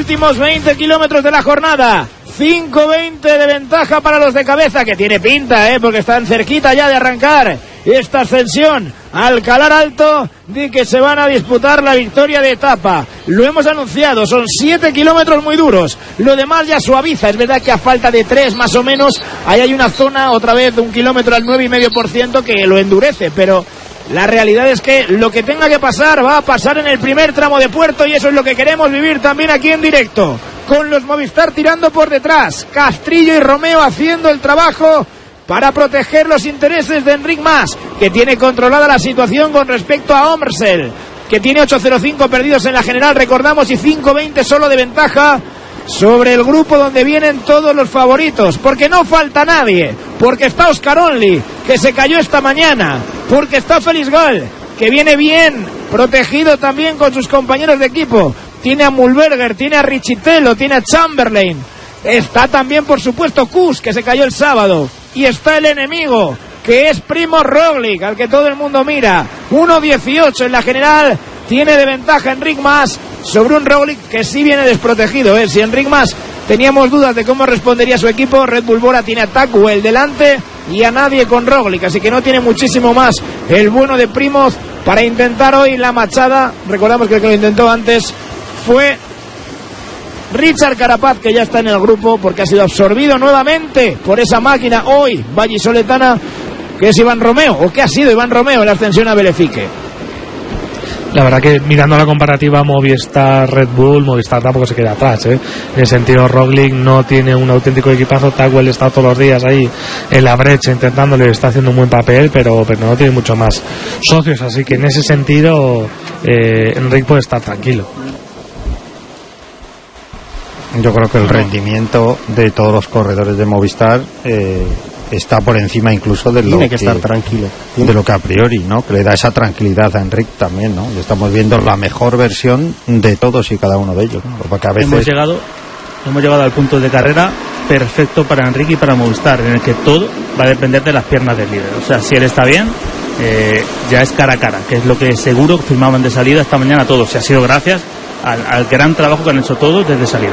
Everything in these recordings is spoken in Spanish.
últimos 20 kilómetros de la jornada. 5:20 de ventaja para los de cabeza, que tiene pinta, porque están cerquita ya de arrancar esta ascensión al Calar Alto, de que se van a disputar la victoria de etapa. Lo hemos anunciado, son 7 kilómetros muy duros, lo demás ya suaviza. Es verdad que a falta de 3 más o menos, ahí hay una zona otra vez de 1 kilómetro al 9,5% que lo endurece, pero la realidad es que lo que tenga que pasar va a pasar en el primer tramo de puerto, y eso es lo que queremos vivir también aquí en directo, con los Movistar tirando por detrás, Castrillo y Romeo haciendo el trabajo para proteger los intereses de Enric Mas, que tiene controlada la situación con respecto a Omrsel, que tiene 8.05 perdidos en la general, recordamos, y 5:20 solo de ventaja sobre el grupo donde vienen todos los favoritos, porque no falta nadie, porque está Oscar Only, que se cayó esta mañana, porque está Félix Gall, que viene bien protegido también con sus compañeros de equipo, tiene a Mühlberger, tiene a Richitello, tiene a Chamberlain, está también por supuesto Kuss, que se cayó el sábado, y está el enemigo, que es Primož Roglič, al que todo el mundo mira. 1:18 en la general tiene de ventaja Enric Mas sobre un Roglič que sí viene desprotegido, Si Enric Mas teníamos dudas de cómo respondería su equipo, Red Bull Bora tiene a Tackwell delante y a nadie con Roglič, así que no tiene muchísimo más el bueno de Primož para intentar hoy la machada. Recordamos que el que lo intentó antes fue Richard Carapaz, que ya está en el grupo porque ha sido absorbido nuevamente por esa máquina hoy vallisoletana, que es Iván Romeo, o que ha sido Iván Romeo en la ascensión a Belefique. La verdad que mirando la comparativa Movistar-Red Bull, Movistar tampoco se queda atrás, En el sentido, Roglič no tiene un auténtico equipazo. Tackwell está todos los días ahí en la brecha intentándole, está haciendo un buen papel, pero no tiene mucho más socios, así que en ese sentido Enric puede estar tranquilo. Yo creo que el rendimiento de todos los corredores de Movistar está por encima incluso de lo tiene que estar tranquilo, de lo que a priori, ¿no? Que le da esa tranquilidad a Enric también, ¿no? Y estamos viendo la mejor versión de todos y cada uno de ellos, ¿no? Porque a veces hemos llegado al punto de carrera perfecto para Enric y para Movistar, en el que todo va a depender de las piernas del líder. O sea, si él está bien, ya es cara a cara, que es lo que seguro firmaban de salida esta mañana todos, y ha sido gracias al gran trabajo que han hecho todos desde salida.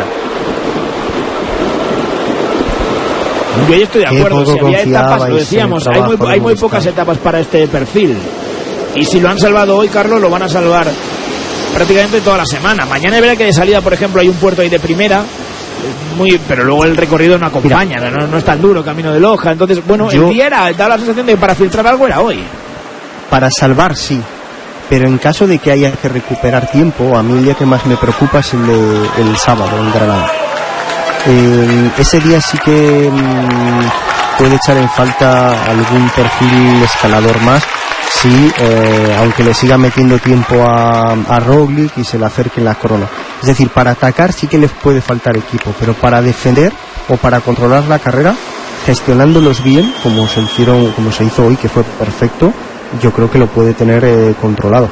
Yo ahí estoy de acuerdo, si había etapas, lo decíamos, hay muy pocas etapas para este perfil, y si lo han salvado hoy, Carlos, lo van a salvar prácticamente toda la semana. Mañana es verdad que de salida, por ejemplo, hay un puerto ahí de primera, pero luego el recorrido no acompaña, no es tan duro, camino de Loja, entonces, bueno, el día da la sensación de que para filtrar algo era hoy. Para salvar, sí, pero en caso de que haya que recuperar tiempo, a mí el día que más me preocupa es el sábado en Granada. Ese día sí que puede echar en falta algún perfil escalador más, sí, aunque le siga metiendo tiempo a Roglič y se le acerque en la corona. Es decir, para atacar sí que les puede faltar equipo, pero para defender o para controlar la carrera, gestionándolos bien, como se hizo hoy, que fue perfecto, yo creo que lo puede tener controlado.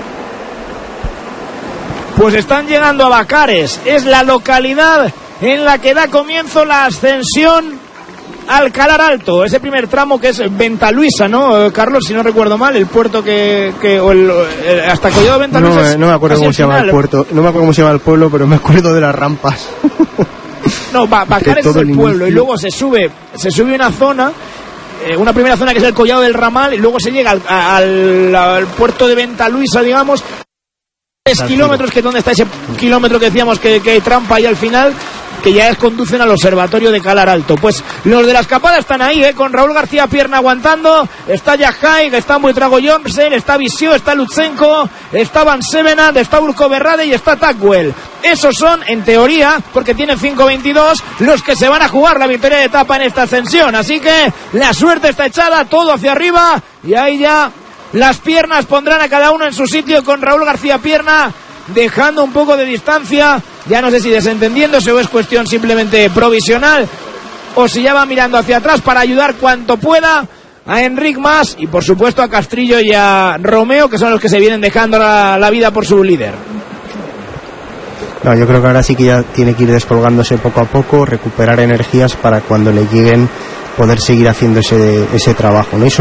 Pues están llegando a Bacares, es la localidad en la que da comienzo la ascensión al Calar Alto, ese primer tramo que es Venta Luisa, ¿no, Carlos? Si no recuerdo mal, el puerto hasta Collado Venta Luisa. No me acuerdo cómo se llama el puerto, no me acuerdo cómo se llama el pueblo, pero me acuerdo de las rampas. No, Bacares es el pueblo, y luego se sube una zona, una primera zona que es el Collado del Ramal, y luego se llega al puerto de Venta Luisa, digamos. 3 kilómetros, que es donde está ese kilómetro que decíamos que hay trampa ahí al final, que ya conducen al observatorio de Calar Alto. Pues los de la escapada están ahí, con Raúl García Pierna aguantando, está Jahaj, está Buitrago Johnsen, está Visio, está Lutsenko, está Van Sevenant, está Urko Berrade y está Tackwell. Esos son, en teoría, porque tienen 5:22, los que se van a jugar la victoria de etapa en esta ascensión. Así que la suerte está echada, todo hacia arriba, y ahí ya las piernas pondrán a cada uno en su sitio, con Raúl García Pierna dejando un poco de distancia, ya no sé si desentendiéndose o es cuestión simplemente provisional, o si ya va mirando hacia atrás para ayudar cuanto pueda a Enric Mas y por supuesto a Castrillo y a Romeo, que son los que se vienen dejando la vida por su líder. No, yo creo que ahora sí que ya tiene que ir descolgándose poco a poco, recuperar energías para cuando le lleguen poder seguir haciendo ese trabajo, ¿no?